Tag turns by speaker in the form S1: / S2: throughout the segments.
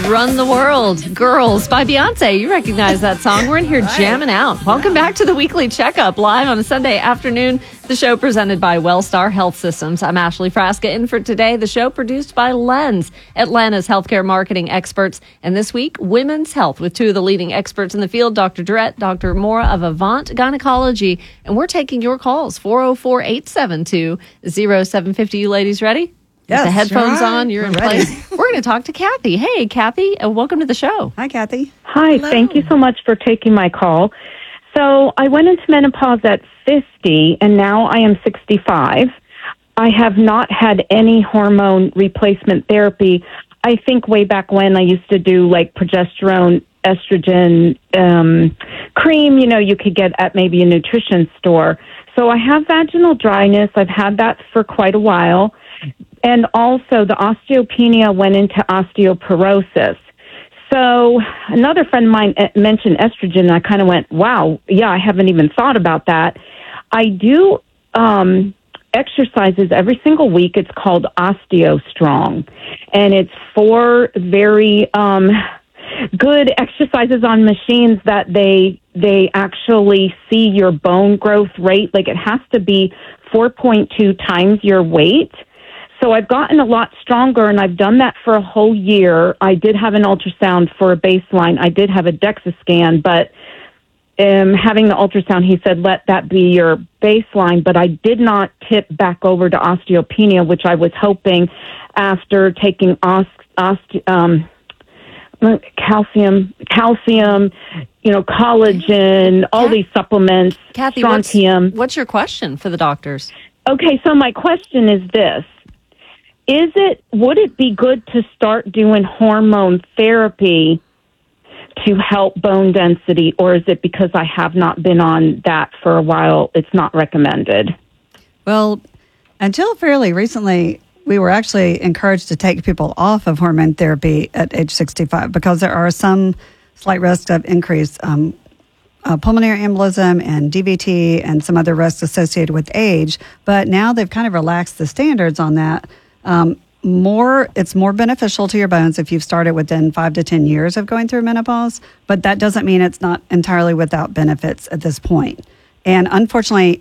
S1: Run the World. Girls by Beyonce. You recognize that song. We're in here jamming out. Welcome back to the Weekly Checkup, live on a Sunday afternoon. The show presented by Wellstar Health Systems. I'm Ashley Frasca in for today. The show produced by Lens, Atlanta's healthcare marketing experts. And this week, women's health with two of the leading experts in the field, Dr. Durrett, Dr. Mora of Avant Gynecology. And we're taking your calls, 404-872-0750. You ladies ready?
S2: Yes,
S1: the headphones on, you're in
S2: ready.
S1: place. We're going to talk to Kathy. Hey, Kathy, welcome to the show.
S2: Hi, Kathy.
S3: Hi,
S1: Hello.
S3: Thank you so much for taking my call. So I went into menopause at 50, and now I am 65. I have not had any hormone replacement therapy. I think way back when I used to do like progesterone, estrogen cream, you could get at maybe a nutrition store. So I have vaginal dryness. I've had that for quite a while. And also the osteopenia went into osteoporosis. So another friend of mine mentioned estrogen, and I kind of went, wow, yeah, I haven't even thought about that. I do exercises every single week. It's called OsteoStrong, and it's 4 very good exercises on machines that they actually see your bone growth rate. Like it has to be 4.2 times your weight. So I've gotten a lot stronger, and I've done that for a whole year. I did have an ultrasound for a baseline. I did have a DEXA scan, but having the ultrasound, he said, let that be your baseline. But I did not tip back over to osteopenia, which I was hoping after taking calcium, collagen, all these supplements,
S1: Kathy,
S3: strontium.
S1: what's your question for the doctors?
S3: Okay, so my question is this. Would it be good to start doing hormone therapy to help bone density, or is it because I have not been on that for a while, it's not recommended?
S2: Well, until fairly recently, we were actually encouraged to take people off of hormone therapy at age 65 because there are some slight risks of increased pulmonary embolism and DVT and some other risks associated with age. But now they've kind of relaxed the standards on that. It's more beneficial to your bones if you've started within 5 to 10 years of going through menopause, but that doesn't mean it's not entirely without benefits at this point. And unfortunately,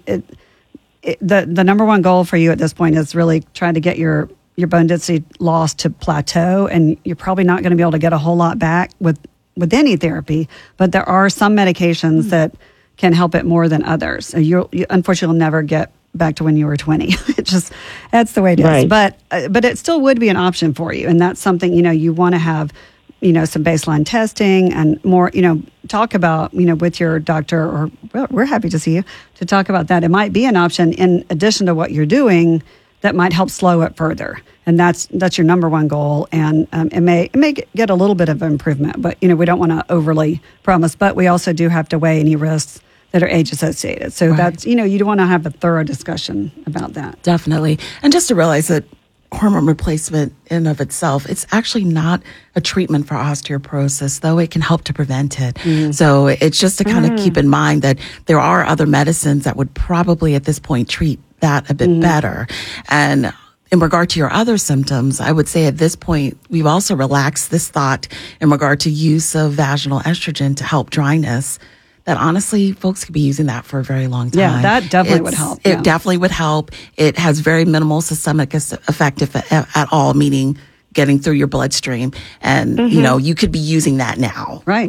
S2: the number one goal for you at this point is really trying to get your bone density loss to plateau, and you're probably not going to be able to get a whole lot back with any therapy, but there are some medications that can help it more than others. You unfortunately will never get back to when you were 20. That's the way it is.
S3: Right.
S2: But it still would be an option for you. And that's something, you want to have, some baseline testing and more, talk about, with your doctor, or we're happy to see you to talk about that. It might be an option in addition to what you're doing that might help slow it further. And that's your number one goal. And it may get a little bit of improvement, but, we don't want to overly promise, but we also do have to weigh any risks that are age associated. So that's, you want to have a thorough discussion about that.
S4: Definitely. And just to realize that hormone replacement in of itself, it's actually not a treatment for osteoporosis, though it can help to prevent it. So it's just to kind of keep in mind that there are other medicines that would probably at this point treat that a bit better. And in regard to your other symptoms, I would say at this point, we've also relaxed this thought in regard to use of vaginal estrogen to help dryness. That honestly, folks could be using that for a very long time.
S2: Yeah, that definitely would help.
S4: It definitely would help. It has very minimal systemic effect at all, meaning getting through your bloodstream. And, you could be using that now.
S2: Right.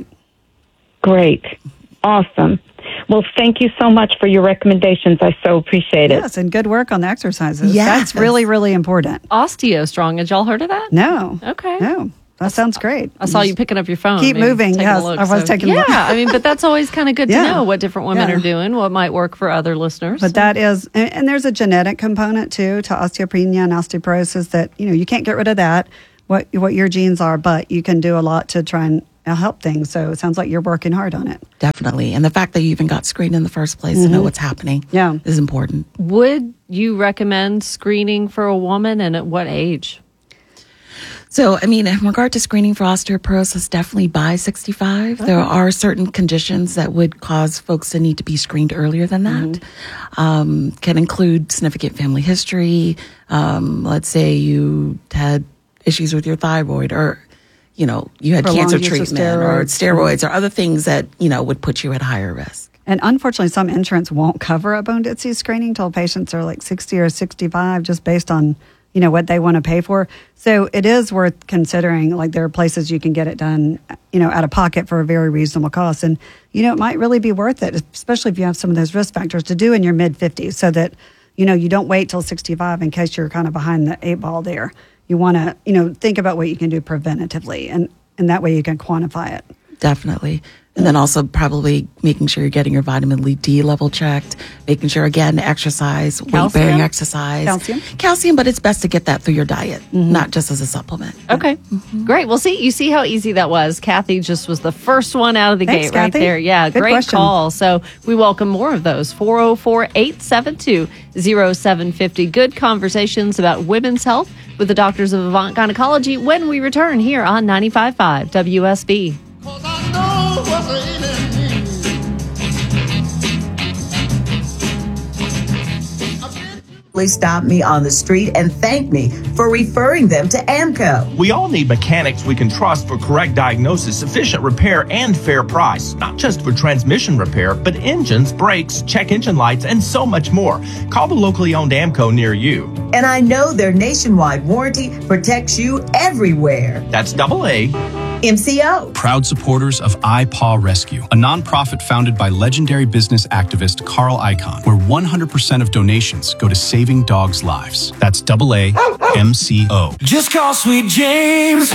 S3: Great. Awesome. Well, thank you so much for your recommendations. I so appreciate it.
S2: Yes, and good work on the exercises.
S4: Yes.
S2: That's really, really important.
S1: OsteoStrong. Had y'all heard of that?
S2: No.
S1: Okay.
S2: No. That sounds great.
S1: I saw you picking up your phone.
S2: Keep
S1: maybe
S2: moving.
S1: taking a
S2: Yes,
S1: look.
S2: I was taking a look.
S1: Yeah, but that's always kind of good to
S2: Yeah.
S1: know what different women
S2: Yeah.
S1: are doing, what might work for other listeners.
S2: But that is, and there's a genetic component too to osteopenia and osteoporosis that, you can't get rid of that, what your genes are, but you can do a lot to try and help things. So it sounds like you're working hard on it.
S4: Definitely. And the fact that you even got screened in the first place to know what's happening is important.
S1: Would you recommend screening for a woman, and at what age?
S4: So, in regard to screening for osteoporosis, definitely by 65. There are certain conditions that would cause folks to need to be screened earlier than that. Can include significant family history. Let's say you had issues with your thyroid, or, you had
S2: Prolonged
S4: cancer
S2: use of
S4: treatment or steroids or other things that, would put you at higher risk.
S2: And unfortunately, some insurance won't cover a bone density screening till patients are like 60 or 65, just based on, what they want to pay for. So it is worth considering, like there are places you can get it done, out of pocket for a very reasonable cost. And, it might really be worth it, especially if you have some of those risk factors to do in your mid-50s so that, you don't wait till 65 in case you're kind of behind the 8 ball there. You want to, think about what you can do preventatively, and that way you can quantify it.
S4: Definitely. And then also probably making sure you're getting your vitamin D level checked, making sure, again, exercise, weight-bearing exercise. Calcium, but it's best to get that through your diet, not just as a supplement.
S1: Okay. Great. Well, you see how easy that was. Kathy just was the first one out of the gate right
S2: Kathy.
S1: there. Yeah,
S2: Good
S1: great
S2: question.
S1: call. So we welcome more of those. 404-872-0750. Good conversations about women's health with the doctors of Avant Gynecology when we return here on 95.5 WSB.
S5: Stop me on the street and thank me for referring them to AMCO.
S6: We all need mechanics we can trust for correct diagnosis, efficient repair, and fair price. Not just for transmission repair, but engines, brakes, check engine lights, and so much more. Call the locally owned AMCO near you.
S5: And I know their nationwide warranty protects you everywhere.
S6: That's AA.
S5: MCO.
S7: Proud supporters of iPaw Rescue, a nonprofit founded by legendary business activist Carl Icahn, where 100% of donations go to saving dogs' lives. That's AA MCO.
S8: Just call Sweet James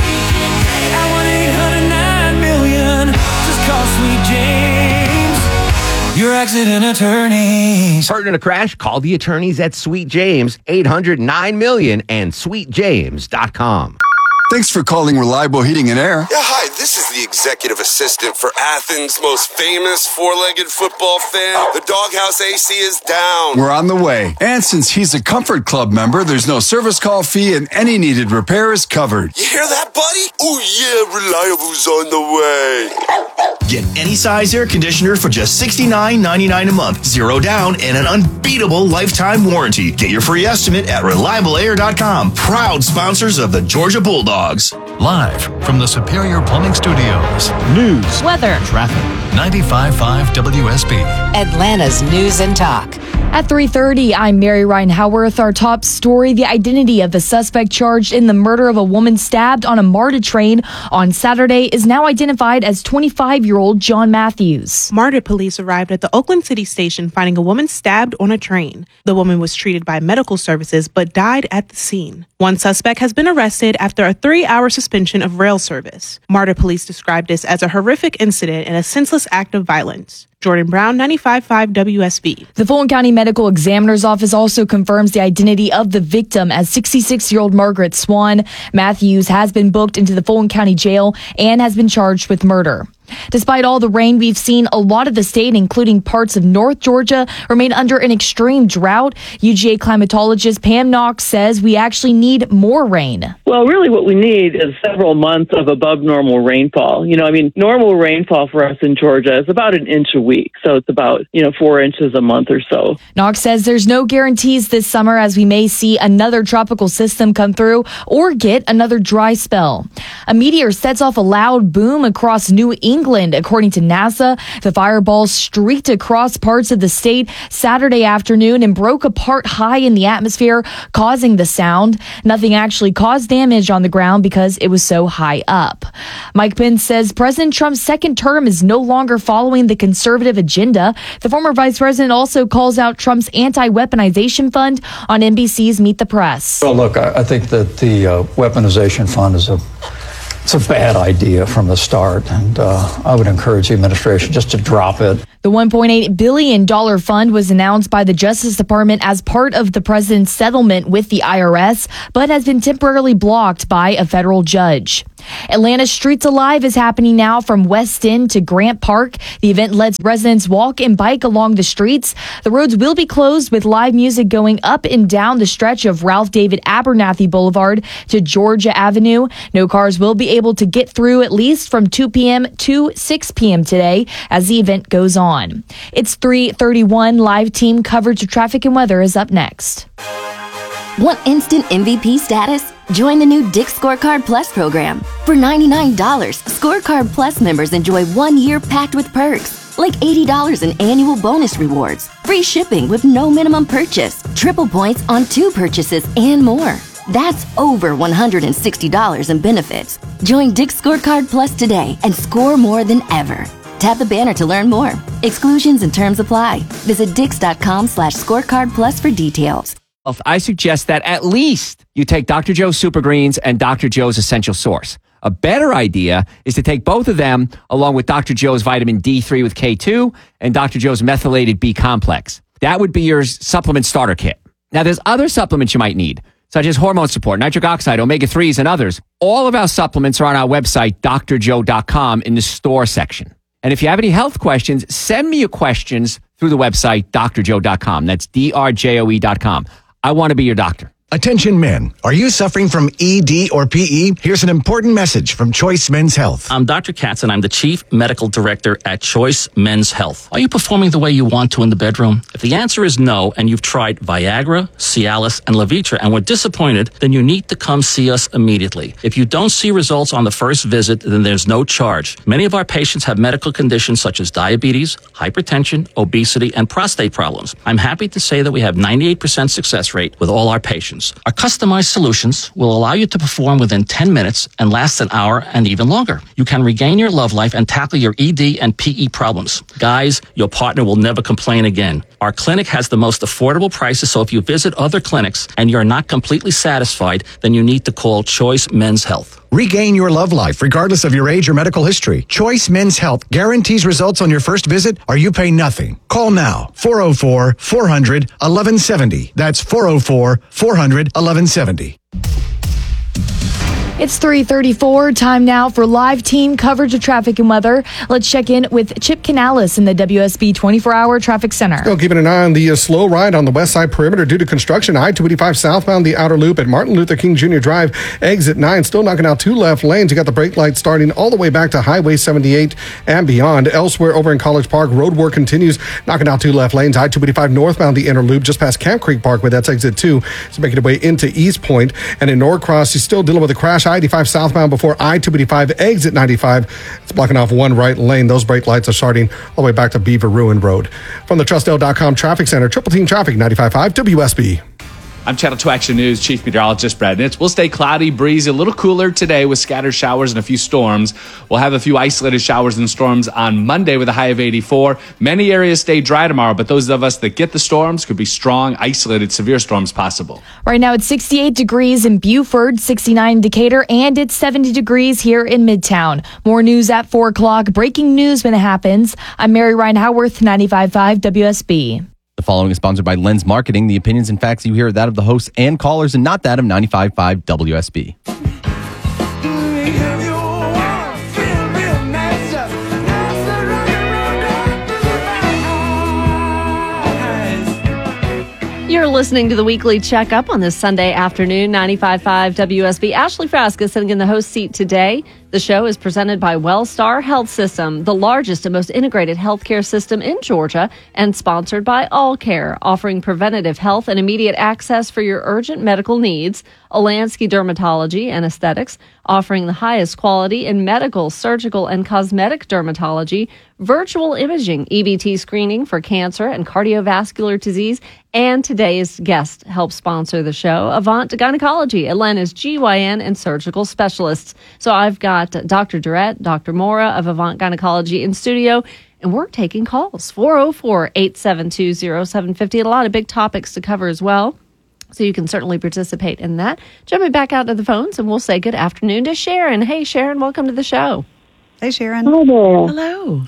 S8: at 1-800-9-million. Just call Sweet James, your accident attorneys.
S9: Hurt in a crash? Call the attorneys at Sweet James, 800-9-million and sweetjames.com.
S10: Thanks for calling Reliable Heating and Air.
S11: Yeah, hi, this is the executive assistant for Athens' most famous four-legged football fan. The Doghouse AC is down.
S10: We're on the way. And since he's a Comfort Club member, there's no service call fee and any needed repair is covered.
S11: You hear that, buddy? Oh, yeah, Reliable's on the way.
S12: Get any size air conditioner for just $69.99 a month. 0 down and an unbeatable lifetime warranty. Get your free estimate at ReliableAir.com. Proud sponsors of the Georgia Bulldogs.
S13: Live from the Superior Plumbing Studios.
S14: News,
S1: weather,
S13: traffic. 95.5 WSB.
S14: Atlanta's News and Talk.
S15: At 3:30, I'm Mary Ryan Howarth. Our top story, the identity of the suspect charged in the murder of a woman stabbed on a MARTA train on Saturday is now identified as 25-year-old John Matthews.
S16: MARTA police arrived at the Oakland City station finding a woman stabbed on a train. The woman was treated by medical services but died at the scene. One suspect has been arrested after a 3-hour suspension of rail service. MARTA police described this as a horrific incident and a senseless act of violence. Jordan Brown, 95.5 WSB.
S15: The Fulton County Medical Examiner's Office also confirms the identity of the victim as 66-year-old Margaret Swan. Matthews has been booked into the Fulton County Jail and has been charged with murder. Despite all the rain we've seen, a lot of the state, including parts of North Georgia, remain under an extreme drought. UGA climatologist Pam Knox says we actually need more rain.
S17: Well, really what we need is several months of above normal rainfall. Normal rainfall for us in Georgia is about an inch a week. So it's about, 4 inches a month or so.
S15: Knox says there's no guarantees this summer as we may see another tropical system come through or get another dry spell. A meteor sets off a loud boom across New England, according to NASA. The fireball streaked across parts of the state Saturday afternoon and broke apart high in the atmosphere, causing the sound. Nothing actually caused damage on the ground because it was so high up. Mike Pence says President Trump's second term is no longer following the conservative agenda. The former vice president also calls out Trump's anti-weaponization fund on NBC's Meet the Press.
S18: Well, look, I think that the weaponization fund is it's a bad idea from the start, and I would encourage the administration just to drop it.
S15: The $1.8 billion fund was announced by the Justice Department as part of the president's settlement with the IRS, but has been temporarily blocked by a federal judge. Atlanta's Streets Alive is happening now from West End to Grant Park. The event lets residents walk and bike along the streets. The roads will be closed with live music going up and down the stretch of Ralph David Abernathy Boulevard to Georgia Avenue. No cars will be able to get through at least from 2 p.m. to 6 p.m. today as the event goes on. It's 3:31. Live team coverage of traffic and weather is up next.
S19: Want instant MVP status? Join the new Dick's Scorecard Plus program. For $99, Scorecard Plus members enjoy 1 year packed with perks, like $80 in annual bonus rewards, free shipping with no minimum purchase, triple points on 2 purchases, and more. That's over $160 in benefits. Join Dick's Scorecard Plus today and score more than ever. Tap the banner to learn more. Exclusions and terms apply. Visit dix.com/scorecard plus for details.
S20: I suggest that at least you take Dr. Joe's Super Greens and Dr. Joe's Essential Source. A better idea is to take both of them along with Dr. Joe's Vitamin D3 with K2 and Dr. Joe's Methylated B Complex. That would be your supplement starter kit. Now, there's other supplements you might need, such as hormone support, nitric oxide, omega-3s, and others. All of our supplements are on our website, drjoe.com, in the store section. And if you have any health questions, send me your questions through the website, drjoe.com. That's drjoe.com. I want to be your doctor.
S21: Attention men, are you suffering from ED or PE? Here's an important message from Choice Men's Health.
S22: I'm Dr. Katz and I'm the Chief Medical Director at Choice Men's Health. Are you performing the way you want to in the bedroom? If the answer is no and you've tried Viagra, Cialis, and Levitra and were disappointed, then you need to come see us immediately. If you don't see results on the first visit, then there's no charge. Many of our patients have medical conditions such as diabetes, hypertension, obesity, and prostate problems. I'm happy to say that we have 98% success rate with all our patients. Our customized solutions will allow you to perform within 10 minutes and last an hour and even longer. You can regain your love life and tackle your ED and PE problems. Guys, your partner will never complain again. Our clinic has the most affordable prices, so if you visit other clinics and you're not completely satisfied, then you need to call Choice Men's Health.
S21: Regain your love life regardless of your age or medical history. Choice Men's Health guarantees results on your first visit or you pay nothing. Call now. 404-400-1170. That's 404-400-1170.
S15: It's 3:34. Time now for live team coverage of traffic and weather. Let's check in with Chip Canales in the WSB 24-hour traffic center.
S23: Still keeping an eye on the slow ride on the west side perimeter due to construction. I-285 southbound the outer loop at Martin Luther King Jr. Drive. Exit 9 still knocking out 2 left lanes. You got the brake lights starting all the way back to Highway 78 and beyond. Elsewhere over in College Park, road work continues, knocking out 2 left lanes. I-285 northbound the inner loop just past Camp Creek Parkway. That's exit 2. It's making its way into East Point. And in Norcross, you're still dealing with a crash. I-85 southbound before I-285 exit 95. It's blocking off 1 right lane. Those brake lights are starting all the way back to Beaver Ruin Road. From the Trustdale.com Traffic Center, Triple Team Traffic 95.5 WSB.
S24: I'm Channel 2 Action News Chief Meteorologist Brad Nitz. We'll stay cloudy, breezy, a little cooler today with scattered showers and a few storms. We'll have a few isolated showers and storms on Monday with a high of 84. Many areas stay dry tomorrow, but those of us that get the storms could be strong, isolated, severe storms possible.
S15: Right now it's 68 degrees in Beaufort, 69 in Decatur, and it's 70 degrees here in Midtown. More news at 4 o'clock. Breaking news when it happens. I'm Mary Ryan Howarth, 95.5 WSB.
S25: The following is sponsored by Lens Marketing. The opinions and facts you hear are that of the hosts and callers and not that of 95.5 WSB.
S1: You're listening to the weekly checkup on this Sunday afternoon, 95.5 WSB. Ashley Frasca sitting in the host seat today. The show is presented by Wellstar Health System, the largest and most integrated healthcare system in Georgia, and sponsored by All Care, offering preventative health and immediate access for your urgent medical needs. Olansky Dermatology and Aesthetics, offering the highest quality in medical, surgical, and cosmetic dermatology, virtual imaging, EBT screening for cancer and cardiovascular disease. And today's guest helps sponsor the show, Avant Gynecology, Atlanta's GYN and surgical specialists. So I've got Dr. Durrett, Dr. Mora of Avant Gynecology in studio, and we're taking calls, 404-872-0750, and a lot of big topics to cover as well. So you can certainly participate in that. Jumping back out to the phones, and we'll say good afternoon to Sharon. Hey, Sharon, welcome to the show.
S2: Hey, Sharon.
S26: Hi there.
S1: Hello.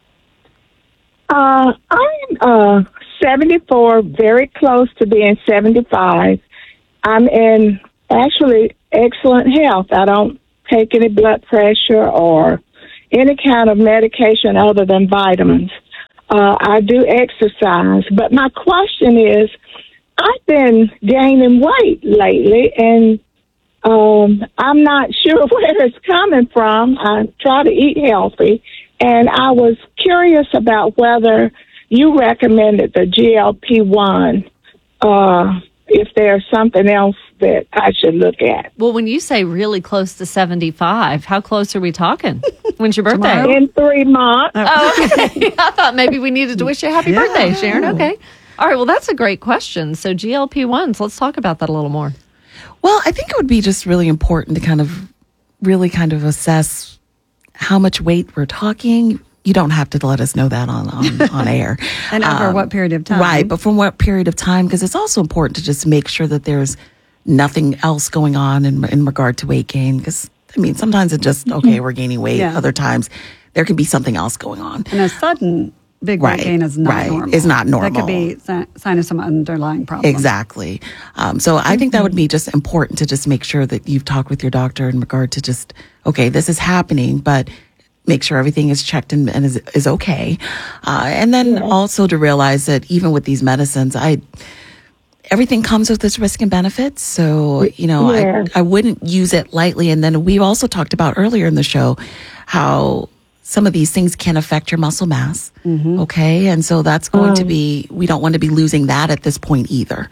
S26: I'm 74, very close to being 75. I'm in actually excellent health. I don't take any blood pressure or any kind of medication other than vitamins. I do exercise. But my question is, I've been gaining weight lately, and I'm not sure where it's coming from. I try to eat healthy, and I was curious about whether you recommended the GLP-1. if there's something else that I should look at.
S1: Well, when you say really close to 75, how close are we talking? When's your birthday?
S26: Tomorrow? In 3 months.
S1: Oh, okay. I thought maybe we needed to wish you a happy birthday, Sharon. Okay. All right. Well, that's a great question. So GLP-1s, let's talk about that a little more.
S3: Well, I think it would be just really important to really assess how much weight we're talking. You don't have to let us know that on air.
S2: And over what period of time?
S3: Right, but from what period of time? Because it's also important to just make sure that there's nothing else going on in regard to weight gain. Because, I mean, sometimes it's just, okay, we're gaining weight.
S2: Yeah.
S3: Other times there can be something else going on.
S2: And a sudden big weight gain is not normal.
S3: It's not normal.
S2: That could be sign of some underlying problem.
S3: Exactly. So I think that would be just important to just make sure that you've talked with your doctor in regard to just, okay, this is happening, but make sure everything is checked and is okay. And then also to realize that even with these medicines, everything comes with its risk and benefits. So, I wouldn't use it lightly. And then we also talked about earlier in the show how some of these things can affect your muscle mass. Okay. And so that's going to be, we don't want to be losing that at this point either.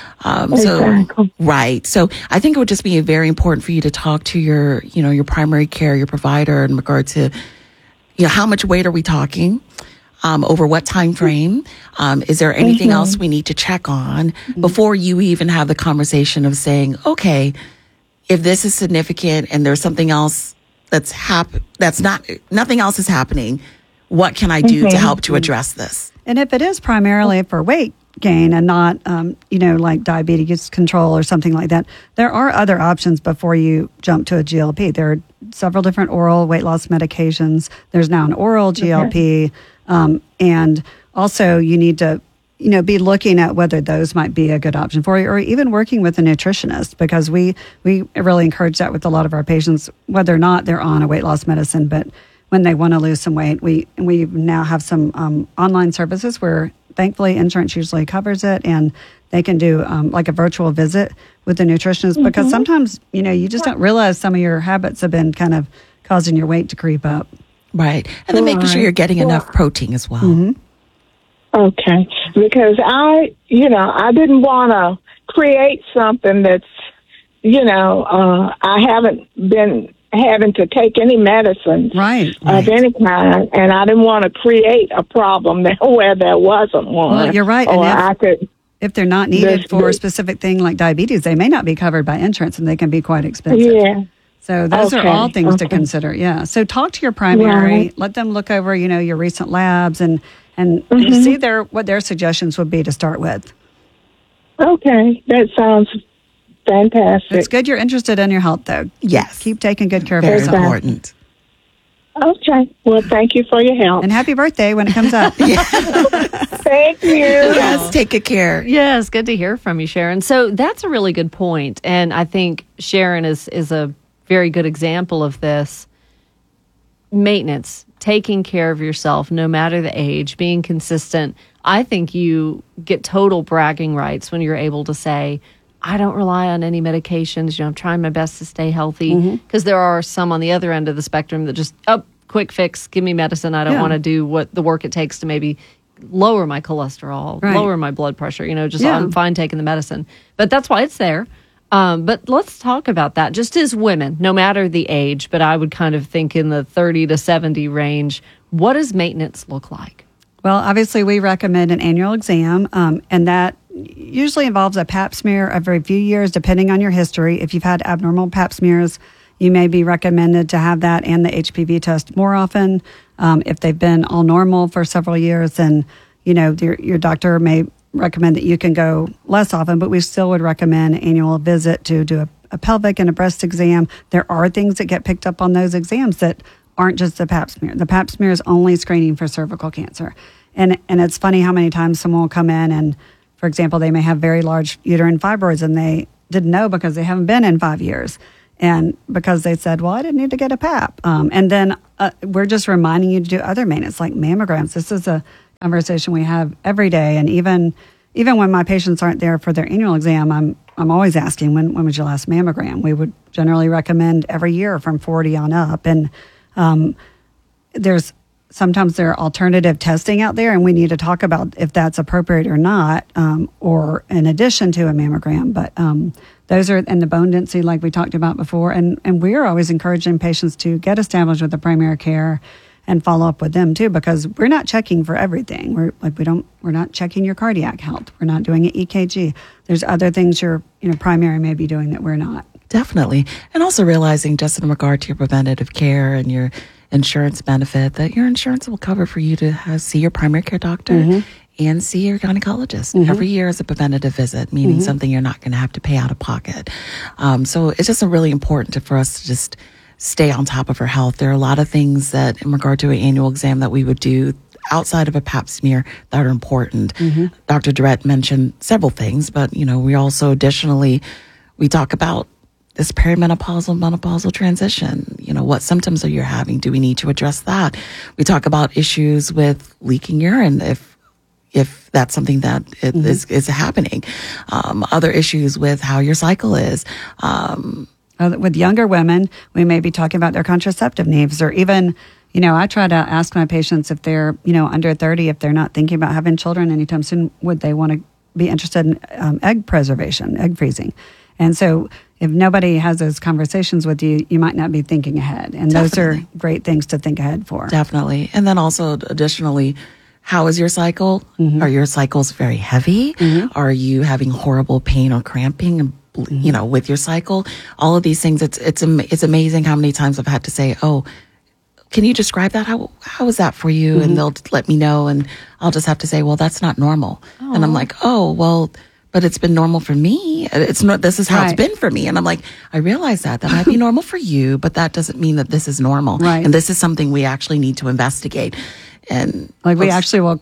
S3: Right. So I think it would just be very important for you to talk to your primary care, your provider in regard to, how much weight are we talking? Over what time frame? Is there anything else we need to check on before you even have the conversation of saying, okay, if this is significant and there's something else nothing else is happening, what can I do to help to address this?
S2: And if it is primarily for weight gain and not, like diabetes control or something like that, there are other options before you jump to a GLP. There are several different oral weight loss medications. There's now an oral GLP. And also you need to, be looking at whether those might be a good option for you, or even working with a nutritionist, because we really encourage that with a lot of our patients, whether or not they're on a weight loss medicine, but when they want to lose some weight, we now have some online services where thankfully insurance usually covers it, and they can do like a virtual visit with the nutritionist, because sometimes, you just don't realize some of your habits have been kind of causing your weight to creep up.
S3: Right. And then making sure you're getting enough protein as well.
S26: Okay. Because I didn't want to create something that's, I haven't been having to take any medicine of any kind, and I didn't want to create a problem where there wasn't one.
S2: Well, you're right. And if they're not needed for a specific thing like diabetes, they may not be covered by insurance, and they can be quite expensive.
S26: Yeah.
S2: So those are all things to consider. Yeah. So talk to your primary, let them look over, your recent labs and see what their suggestions would be to start with.
S26: Okay. That sounds fantastic.
S2: It's good you're interested in your health, though.
S3: Yes.
S2: Keep taking good care of
S3: Very
S2: yourself.
S3: important.
S26: Okay. Well, thank you for your help.
S2: And happy birthday when it comes up.
S26: Thank you.
S3: Yes, take good care.
S1: Yes, good to hear from you, Sharon. So that's a really good point. And I think Sharon is a very good example of this. Maintenance, taking care of yourself, no matter the age, being consistent. I think you get total bragging rights when you're able to say, I don't rely on any medications. I'm trying my best to stay healthy. Because there are some on the other end of the spectrum that just, quick fix, give me medicine. I don't want to do what the work it takes to maybe lower my cholesterol, lower my blood pressure. I'm fine taking the medicine. But that's why it's there. But let's talk about that. Just as women, no matter the age, but I would kind of think in the 30 to 70 range, what does maintenance look like?
S2: Well, obviously, we recommend an annual exam, and that usually involves a pap smear every few years, depending on your history. If you've had abnormal pap smears, you may be recommended to have that and the HPV test more often. If they've been all normal for several years, then your doctor may recommend that you can go less often, but we still would recommend an annual visit to do a pelvic and a breast exam. There are things that get picked up on those exams that aren't just the pap smear. The pap smear is only screening for cervical cancer. And it's funny how many times someone will come in and, for example, they may have very large uterine fibroids and they didn't know because they haven't been in 5 years. And because they said, well, I didn't need to get a pap. And then we're just reminding you to do other maintenance like mammograms. This is a conversation we have every day. And even when my patients aren't there for their annual exam, I'm always asking, when was your last mammogram? We would generally recommend every year from 40 on up. And there's sometimes there are alternative testing out there, and we need to talk about if that's appropriate or not, or in addition to a mammogram. But those are, and the bone density, like we talked about before. And we're always encouraging patients to get established with the primary care and follow up with them too, because we're not checking for everything. We're not checking your cardiac health. We're not doing an EKG. There's other things your primary may be doing that we're not.
S3: Definitely. And also realizing, just in regard to your preventative care and your insurance benefit, that your insurance will cover for you to see your primary care doctor and see your gynecologist every year as a preventative visit, meaning something you're not going to have to pay out of pocket. So it's just really important for us to just stay on top of our health. There are a lot of things that, in regard to an annual exam, that we would do outside of a pap smear that are important. Dr. Durrett mentioned several things, but, we also additionally, we talk about this perimenopausal, menopausal transition. What symptoms are you having? Do we need to address that? We talk about issues with leaking urine, if that's something that is happening. Other issues with how your cycle is.
S2: With younger women, we may be talking about their contraceptive needs, or even, I try to ask my patients if they're, under 30, if they're not thinking about having children anytime soon, would they want to be interested in egg preservation, egg freezing? And so if nobody has those conversations with you, you might not be thinking ahead. And those are great things to think ahead for.
S3: Definitely. And then also, additionally, how is your cycle? Are your cycles very heavy? Are you having horrible pain or cramping, with your cycle? All of these things, it's amazing how many times I've had to say, oh, can you describe that? How is that for you? And they'll let me know, and I'll just have to say, well, that's not normal. And I'm like, oh, well, but it's been normal for me. It's not, this is how it's been for me. And I'm like, I realize that might be normal for you, but that doesn't mean that this is normal.
S2: Right.
S3: And this is something we actually need to investigate. And
S2: we actually will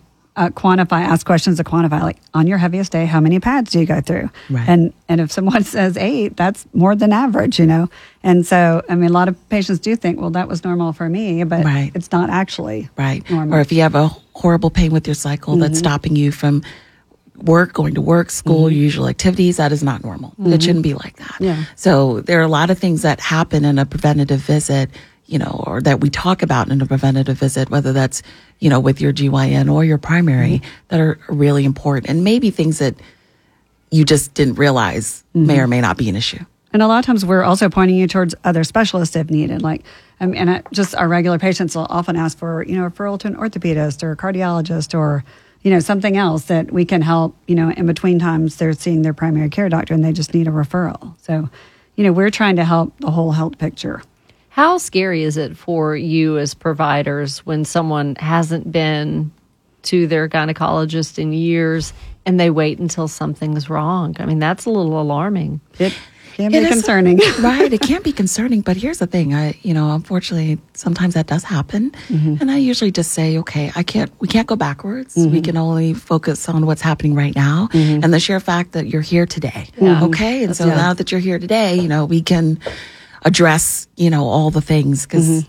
S2: ask questions to quantify, like, on your heaviest day, how many pads do you go through?
S3: Right.
S2: And if someone says 8, that's more than average, And so, a lot of patients do think, well, that was normal for me, but it's not actually normal.
S3: Or if you have a horrible pain with your cycle that's stopping you from going to work, school, your usual activities, that is not normal. It shouldn't be like that.
S2: Yeah.
S3: So there are a lot of things that happen in a preventative visit, or that we talk about in a preventative visit, whether that's, with your GYN or your primary, that are really important. And maybe things that you just didn't realize may or may not be an issue.
S2: And a lot of times we're also pointing you towards other specialists if needed. Like, just our regular patients will often ask for, referral to an orthopedist or a cardiologist or, something else that we can help, in between times they're seeing their primary care doctor and they just need a referral. So, we're trying to help the whole health picture.
S1: How scary is it for you as providers when someone hasn't been to their gynecologist in years and they wait until something's wrong? That's a little alarming.
S2: It can be concerning.
S3: Right. It can be concerning. But here's the thing. Unfortunately, sometimes that does happen. And I usually just say, okay, we can't go backwards. We can only focus on what's happening right now. And the sheer fact that you're here today. Okay. And so now that you're here today, we can address, all the things. Because,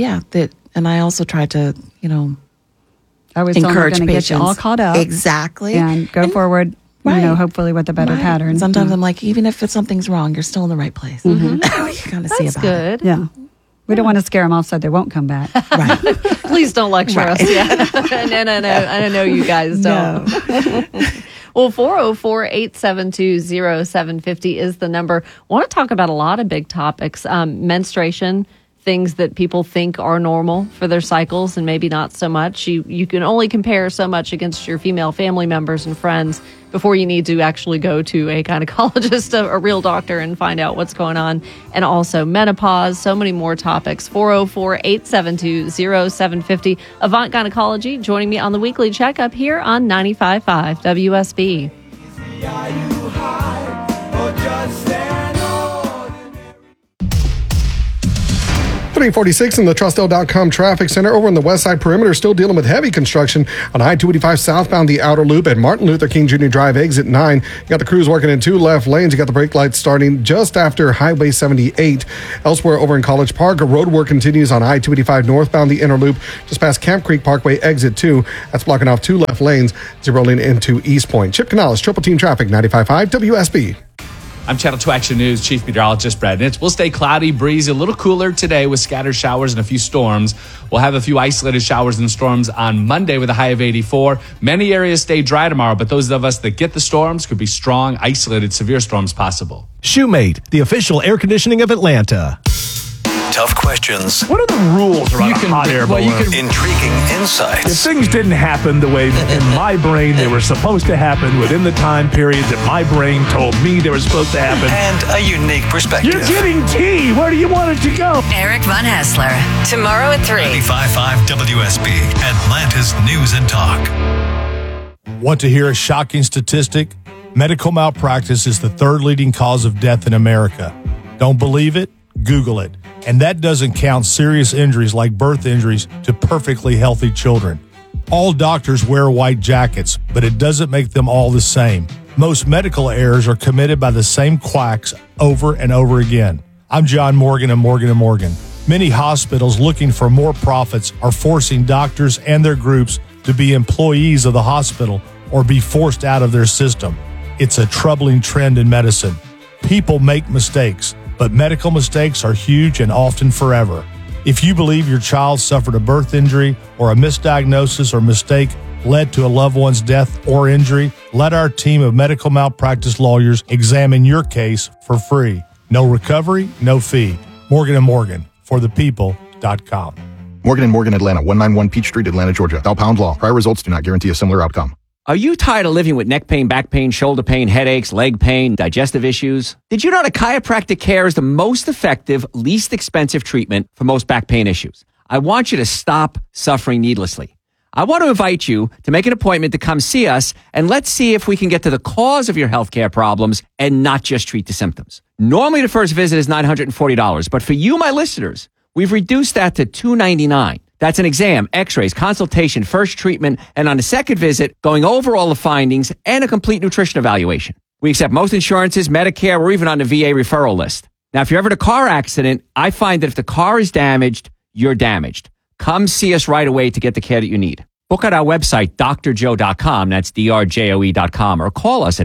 S3: and I also try to,
S2: I was
S3: encourage
S2: going to get you all caught up.
S3: Exactly.
S2: And go forward. Hopefully with a better pattern.
S3: Sometimes I'm like, even if something's wrong, you're still in the right place. You kind of see about
S1: good.
S3: it.
S2: Yeah. We don't want to scare them off so they won't come back.
S3: Right.
S1: Please don't lecture us. Yeah. I know you guys don't.
S2: No.
S1: Well, 404-872-0750 is the number. I want to talk about a lot of big topics. Menstruation, things that people think are normal for their cycles and maybe not so much. You can only compare so much against your female family members and friends before you need to actually go to a gynecologist, a real doctor, and find out what's going on. And also menopause, so many more topics. 404-872-0750. Avant Gynecology joining me on the weekly checkup here on 95.5 WSB.
S23: 346 in the Trustell.com traffic center over in the West Side Perimeter, still dealing with heavy construction on I-285 southbound, the outer loop at Martin Luther King Jr. Drive, exit 9. You got the crews working in 2 left lanes. You got the brake lights starting just after Highway 78. Elsewhere over in College Park, road work continues on I-285 northbound, the inner loop, just past Camp Creek Parkway, exit 2. That's blocking off 2 left lanes, rolling into East Point. Chip Canales, Triple Team Traffic, 95.5 WSB.
S24: I'm Channel 2 Action News Chief Meteorologist Brad Nitz. We'll stay cloudy, breezy, a little cooler today with scattered showers and a few storms. We'll have a few isolated showers and storms on Monday with a high of 84. Many areas stay dry tomorrow, but those of us that get the storms could be strong, isolated, severe storms possible.
S4: Shoemate, the official air conditioning of Atlanta.
S5: Tough questions.
S6: What are the rules around a hot air balloon?
S5: Intriguing insights.
S6: If things didn't happen the way in my brain they were supposed to happen within the time period that my brain told me they were supposed to happen.
S5: And a unique perspective.
S6: You're getting tea. Where do you want it to go?
S14: Eric Von Hassler. Tomorrow at 3.
S5: 95.5 WSB. Atlanta's News and Talk.
S7: Want to hear a shocking statistic? Medical malpractice is the third leading cause of death in America. Don't believe it? Google it. And that doesn't count serious injuries like birth injuries to perfectly healthy children. All doctors wear white jackets, but it doesn't make them all the same. Most medical errors are committed by the same quacks over and over again. I'm John Morgan of Morgan & Morgan. Many hospitals looking for more profits are forcing doctors and their groups to be employees of the hospital or be forced out of their system. It's a troubling trend in medicine. People make mistakes, but medical mistakes are huge and often forever. If you believe your child suffered a birth injury or a misdiagnosis or mistake led to a loved one's death or injury, let our team of medical malpractice lawyers examine your case for free. No recovery, no fee. Morgan & Morgan, forthepeople.com.
S21: Morgan & Morgan, Atlanta, 191 Peach Street, Atlanta, Georgia. Thou pound law. Prior results do not guarantee a similar outcome.
S20: Are you tired of living with neck pain, back pain, shoulder pain, headaches, leg pain, digestive issues? Did you know that chiropractic care is the most effective, least expensive treatment for most back pain issues? I want you to stop suffering needlessly. I want to invite you to make an appointment to come see us, and let's see if we can get to the cause of your healthcare problems and not just treat the symptoms. Normally, the first visit is $940, but for you, my listeners, we've reduced that to $299. That's an exam, x-rays, consultation, first treatment, and on the second visit, going over all the findings and a complete nutrition evaluation. We accept most insurances, Medicare, or even on the VA referral list. Now, if you're ever in a car accident, I find that if the car is damaged, you're damaged. Come see us right away to get the care that you need. Book at our website, drjoe.com, that's drjoe.com, or call us at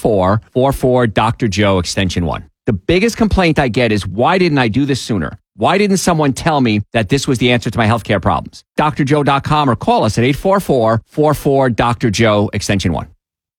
S20: 844-44-DR-JOE, extension 1. The biggest complaint I get is, why didn't I do this sooner? Why didn't someone tell me that this was the answer to my healthcare problems? drjoe.com or call us at 844-44-DR-JOE, extension 1.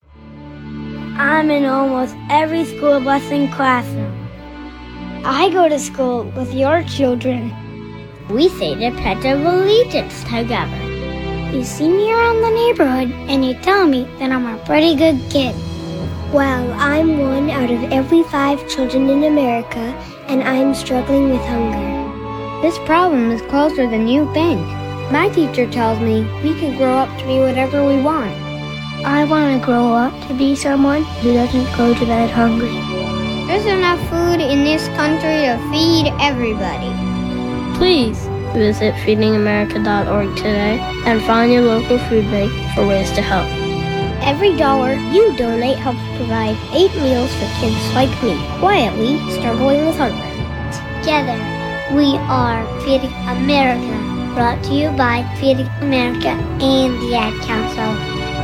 S8: I'm in almost every school bus and classroom. I go to school with your children. We say the Pledge of Allegiance together. You see me around the neighborhood and you tell me that I'm a pretty good kid. Well, I'm one out of every 5 children in America, and I'm struggling with hunger. This problem is closer than you think. My teacher tells me we can grow up to be whatever we want. I want to grow up to be someone who doesn't go to bed hungry. There's enough food in this country to feed everybody. Please visit feedingamerica.org today and find your local food bank for ways to help. Every dollar you donate helps provide 8 meals for kids like me, quietly struggling with hunger. Together, we are Feeding America, brought to you by Feeding America and the Ad Council.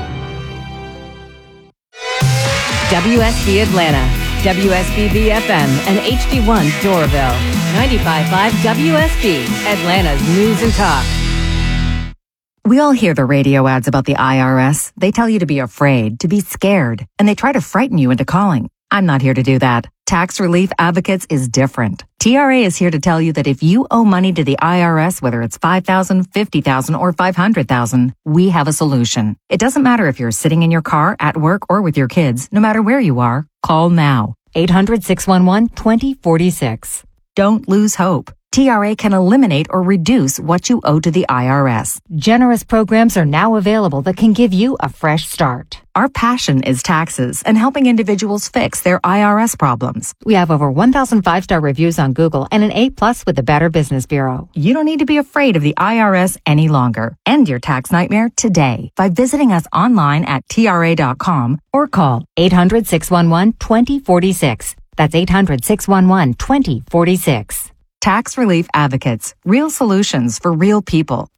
S14: WSB Atlanta, WSB FM, and HD1 Doraville. 95.5 WSB, Atlanta's News and Talk.
S9: We all hear the radio ads about the IRS. They tell you to be afraid, to be scared, and they try to frighten you into calling. I'm not here to do that. Tax Relief Advocates is different. TRA is here to tell you that if you owe money to the IRS, whether it's $5,000, $50,000, or $500,000, we have a solution. It doesn't matter if you're sitting in your car, at work, or with your kids. No matter where you are, call now. 800-611-2046. Don't lose hope. TRA can eliminate or reduce what you owe to the IRS.
S15: Generous programs are now available that can give you a fresh start.
S9: Our passion is taxes and helping individuals fix their IRS problems.
S15: We have over 1,000 5-star reviews on Google and an A+ with the Better Business Bureau.
S9: You don't need to be afraid of the IRS any longer. End your tax nightmare today by visiting us online at tra.com
S15: or call 800-611-2046. That's 800-611-2046.
S9: Tax Relief Advocates. Real solutions for real people.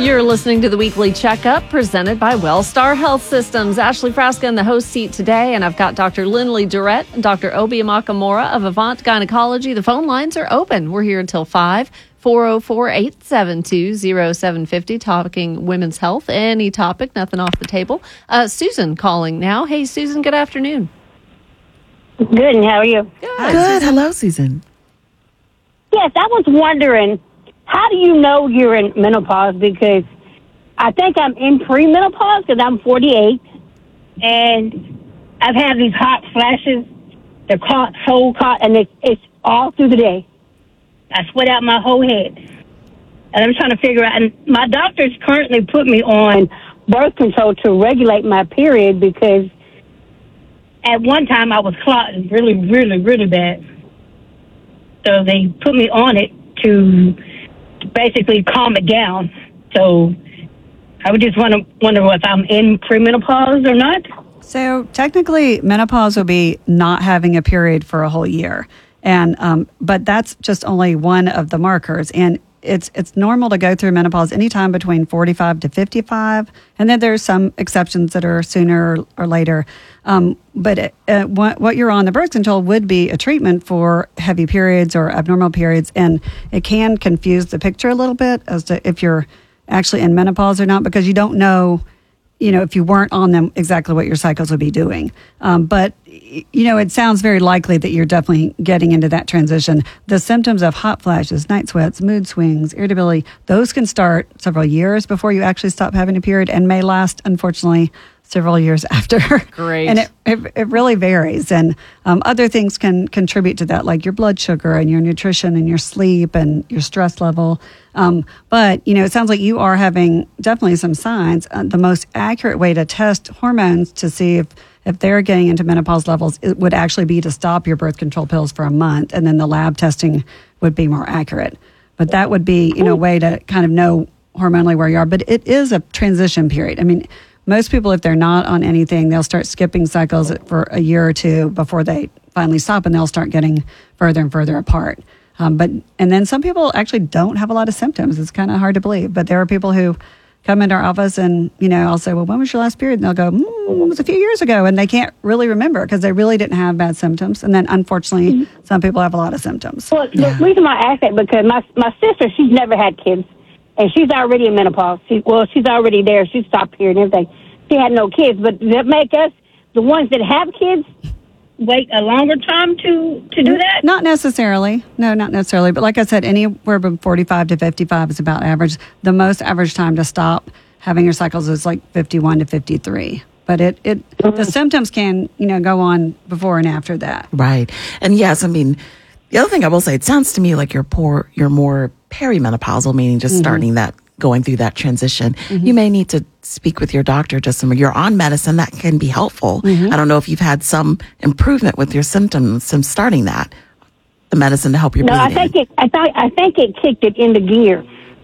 S1: You're listening to the Weekly Checkup presented by Wellstar Health Systems. Ashley Frasca in the host seat today, and I've got Dr. Lindley Durrett and Dr. Obi Amakamura of Avant Gynecology. The phone lines are open. We're here until 5. 404-872-0750, talking women's health. Any topic, nothing off the table. Susan calling now. Hey, Susan, good afternoon.
S10: Good, and how are you?
S3: Good. Hello, Susan.
S10: Yes, I was wondering, how do you know you're in menopause? Because I think I'm in premenopause because I'm 48, and I've had these hot flashes. They're so hot, and it's all through the day. I sweat out my whole head. And I'm trying to figure out, and my doctor's currently put me on birth control to regulate my period because at one time I was clotting really, really, really bad. So they put me on it to basically calm it down. So I would just wonder if I'm in premenopause or not.
S2: So technically, menopause will be not having a period for a whole year. And but that's just only one of the markers. And it's normal to go through menopause anytime between 45 to 55. And then there's some exceptions that are sooner or later. But what you're on the birth control would be a treatment for heavy periods or abnormal periods. And it can confuse the picture a little bit as to if you're actually in menopause or not, because you don't know, if you weren't on them, exactly what your cycles would be doing. But it sounds very likely that you're definitely getting into that transition. The symptoms of hot flashes, night sweats, mood swings, irritability, those can start several years before you actually stop having a period and may last, unfortunately, several years after.
S1: Great.
S2: And it really varies. And other things can contribute to that, like your blood sugar and your nutrition and your sleep and your stress level. But, it sounds like you are having definitely some signs. The most accurate way to test hormones to see if they're getting into menopause levels, it would actually be to stop your birth control pills for a month. And then the lab testing would be more accurate. But that would be, a way to kind of know hormonally where you are. But it is a transition period. I mean, most people, if they're not on anything, they'll start skipping cycles for a year or two before they finally stop, and they'll start getting further and further apart. And then some people actually don't have a lot of symptoms. It's kind of hard to believe, but there are people who come into our office and, I'll say, well, when was your last period? And they'll go, it was a few years ago. And they can't really remember because they really didn't have bad symptoms. And then unfortunately, some people have a lot of symptoms.
S10: Well, the reason why I ask that, because my sister, she's never had kids. And she's already in menopause. She's already there. She stopped period and everything. She had no kids. But does that make us, the ones that have kids, wait a longer time to do that?
S2: Not necessarily. No, not necessarily. But like I said, anywhere from 45 to 55 is about average. The most average time to stop having your cycles is like 51 to 53. But the symptoms can, go on before and after that.
S3: Right. And yes, the other thing I will say, it sounds to me like you're more perimenopausal, meaning just starting going through that transition. You may need to speak with your doctor. You're on medicine that can be helpful. I don't know if you've had some improvement with your symptoms since starting the medicine to help your bleeding.
S10: I think it kicked it into gear.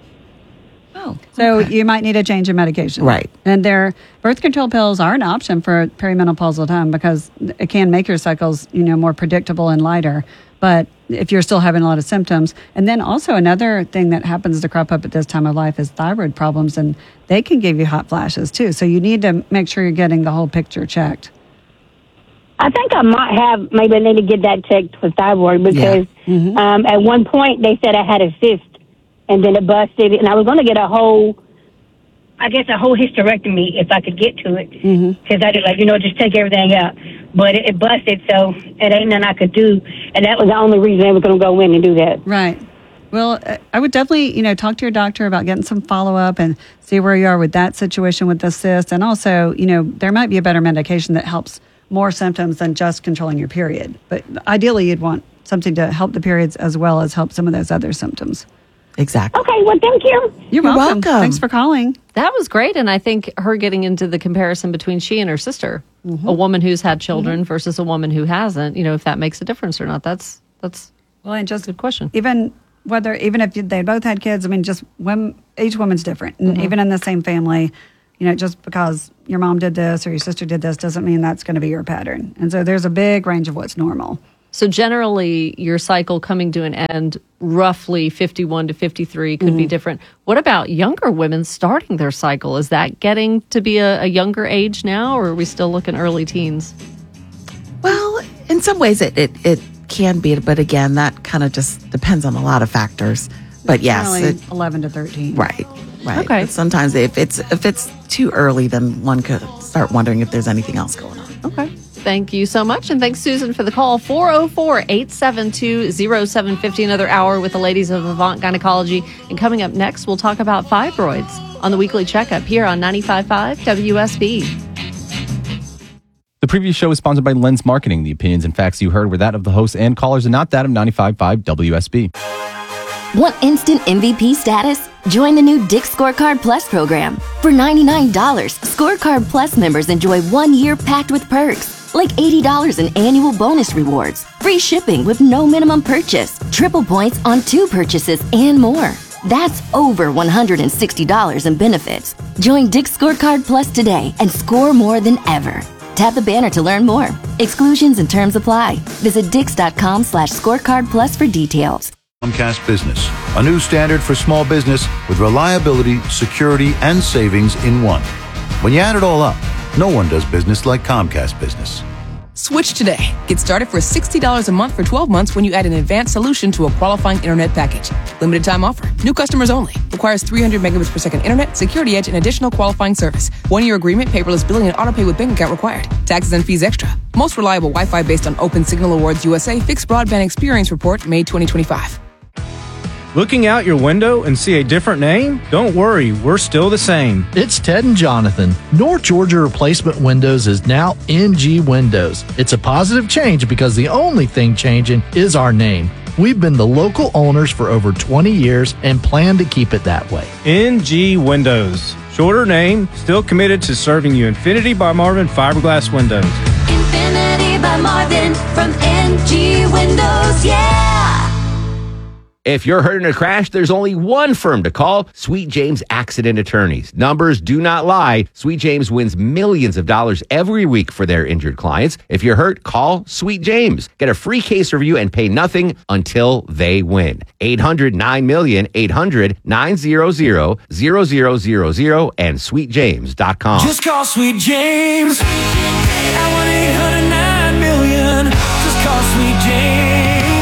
S2: Oh, so you might need a change in medication.
S3: Right.
S2: And birth control pills are an option for perimenopausal time because it can make your cycles, more predictable and lighter. But if you're still having a lot of symptoms, and then also another thing that happens to crop up at this time of life is thyroid problems, and they can give you hot flashes too. So you need to make sure you're getting the whole picture checked.
S10: I think I maybe I need to get that checked for thyroid because at one point they said I had a cyst and then it busted, and I was going to get a whole hysterectomy if I could get to it because I did just take everything out. But it busted, so it ain't nothing I could do. And that was the only reason I was going to go in and do that.
S2: Right. Well, I would definitely, talk to your doctor about getting some follow-up and see where you are with that situation with the cyst. And also, there might be a better medication that helps more symptoms than just controlling your period. But ideally, you'd want something to help the periods as well as help some of those other symptoms.
S3: Exactly.
S10: Okay, well, thank you.
S2: You're welcome. Thanks for calling.
S1: That was great. And I think her getting into the comparison between she and her sister, a woman who's had children versus a woman who hasn't, if that makes a difference or not. That's
S2: well, and just
S1: a good question.
S2: Even if they both had kids, just each woman's different. And even in the same family, just because your mom did this or your sister did this doesn't mean that's going to be your pattern. And so there's a big range of what's normal.
S1: So generally, your cycle coming to an end, roughly 51 to 53, could be different. What about younger women starting their cycle? Is that getting to be a younger age now, or are we still looking early teens?
S3: Well, in some ways it can be, but again, that kind of just depends on a lot of factors. But yes,
S2: 11 to 13.
S3: Right.
S1: Okay.
S3: But sometimes if it's too early, then one could start wondering if there's anything else going on.
S1: Okay. Thank you so much. And thanks, Susan, for the call. 404-872-0750. Another hour with the ladies of Avant Gynecology. And coming up next, we'll talk about fibroids on the Weekly Checkup here on 95.5 WSB.
S25: The previous show is sponsored by Lens Marketing. The opinions and facts you heard were that of the hosts and callers and not that of 95.5 WSB.
S19: Want instant MVP status? Join the new Dick's Scorecard Plus program. For $99, Scorecard Plus members enjoy 1 year packed with perks, like $80 in annual bonus rewards, free shipping with no minimum purchase, triple points on 2 purchases, and more. That's over $160 in benefits. Join Dick's Scorecard Plus today and score more than ever. Tap the banner to learn more. Exclusions and terms apply. Visit Dix.com/scorecard plus for details.
S11: Comcast Business, a new standard for small business with reliability, security, and savings in one. When you add it all up, no one does business like Comcast Business.
S12: Switch today. Get started for $60 a month for 12 months when you add an advanced solution to a qualifying internet package. Limited time offer. New customers only. Requires 300 megabits per second internet, security edge, and additional qualifying service. 1 year agreement, paperless billing, and autopay with bank account required. Taxes and fees extra. Most reliable Wi-Fi based on Open Signal Awards USA Fixed Broadband Experience Report, May 2025.
S13: Looking out your window and see a different name? Don't worry, we're still the same.
S16: It's Ted and Jonathan. North Georgia Replacement Windows is now NG Windows. It's a positive change because the only thing changing is our name. We've been the local owners for over 20 years and plan to keep it that way.
S13: NG Windows. Shorter name, still committed to serving you Infinity by Marvin fiberglass windows.
S17: Infinity by Marvin from NG Windows, yeah!
S18: If you're hurt in a crash, there's only one firm to call, Sweet James Accident Attorneys. Numbers do not lie. Sweet James wins millions of dollars every week for their injured clients. If you're hurt, call Sweet James. Get a free case review and pay nothing until they win. 800-9-MILLION, 800-900-0000, and sweetjames.com.
S27: Just call Sweet James at 1-800-9-MILLION. Just call Sweet James.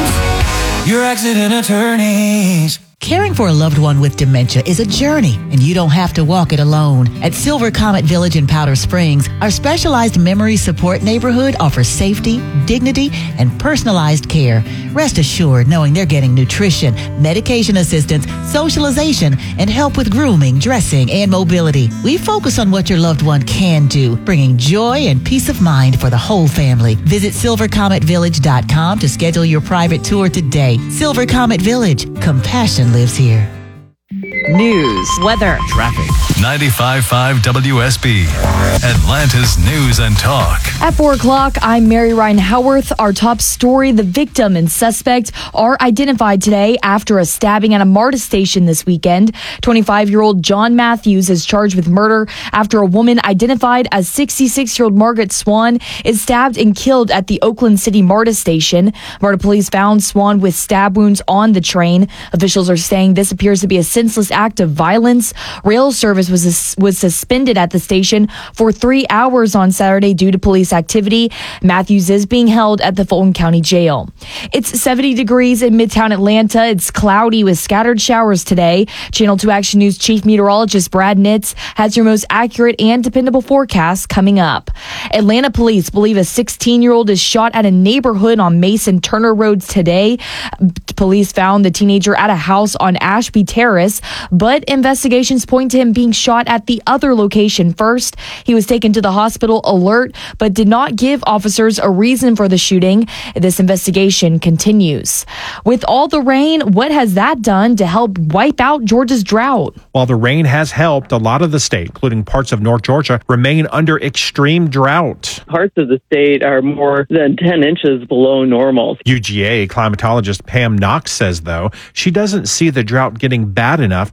S27: Your accident attorneys.
S28: Caring for a loved one with dementia is a journey, and you don't have to walk it alone. At Silver Comet Village in Powder Springs, our specialized memory support neighborhood offers safety, dignity, and personalized care. Rest assured knowing they're getting nutrition, medication assistance, socialization, and help with grooming, dressing, and mobility. We focus on what your loved one can do, bringing joy and peace of mind for the whole family. Visit silvercometvillage.com to schedule your private tour today. Silver Comet Village. Compassion lives here.
S1: News, weather,
S5: traffic. 95.5 WSB, Atlanta's News and Talk.
S15: At 4 o'clock, I'm Mary Ryan Howarth. Our top story, the victim and suspect are identified today after a stabbing at a MARTA station this weekend. 25-year-old John Matthews is charged with murder after a woman identified as 66-year-old Margaret Swan is stabbed and killed at the Oakland City MARTA station. MARTA police found Swan with stab wounds on the train. Officials are saying this appears to be a senseless act of violence. Rail service was suspended at the station for 3 hours on Saturday due to police activity. Matthews is being held at the Fulton County Jail. It's 70 degrees in Midtown Atlanta. It's cloudy with scattered showers today. Channel 2 Action News Chief Meteorologist Brad Nitz has your most accurate and dependable forecast coming up. Atlanta police believe a 16-year-old is shot at a neighborhood on Mason Turner Road today. Police found the teenager at a house on Ashby Terrace, but investigations point to him being shot at the other location first. He was taken to the hospital alert, but did not give officers a reason for the shooting. This investigation continues. With all the rain, what has that done to help wipe out Georgia's drought?
S29: While the rain has helped, a lot of the state, including parts of North Georgia, remain under extreme drought.
S30: Parts of the state are more than 10 inches below normal.
S29: UGA climatologist Pam Knox says, though, she doesn't see the drought getting bad enough to